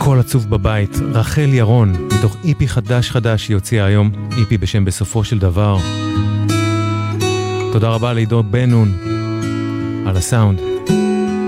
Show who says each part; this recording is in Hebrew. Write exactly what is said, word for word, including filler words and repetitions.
Speaker 1: קול עצוב בבית, רחל ירון, מתוך איפי חדש חדש שהיא הוציאה היום, איפי בשם בסופו של דבר. תודה רבה לעידו בן נון על הסאונד.